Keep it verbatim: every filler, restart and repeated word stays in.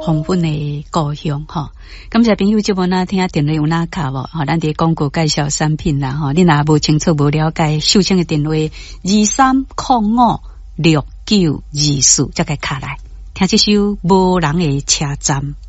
丰富的故乡哈。感谢朋友这么那听电话有哪卡无？哈，咱伫广告介绍产品啦哈，你若无清楚无了解，秀清的电话二三零五六九二四，再个卡来听这首无人的车站。